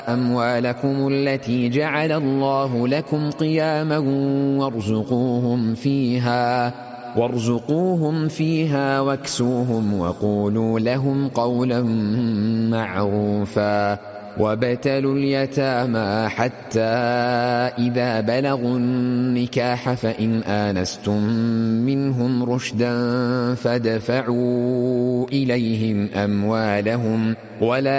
أموالكم التي جعل الله لكم قياما وارزقوهم فيها واكسوهم وقولوا لهم قولا معروفا وابتلوا اليتامى حتى إذا بلغوا النكاح فإن آنستم منهم رشدا فادفعوا إليهم أموالهم ولا